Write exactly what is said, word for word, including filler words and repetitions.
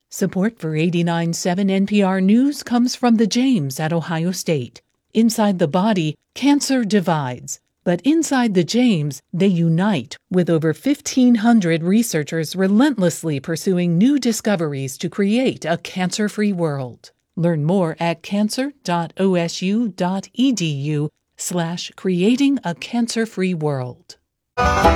Support for eighty-nine point seven N P R News comes from the James at Ohio State. Inside the body, cancer divides. But inside the James, they unite, with over fifteen hundred researchers relentlessly pursuing new discoveries to create a cancer-free world. Learn more at cancer.osu.edu slash creating a cancer-free world.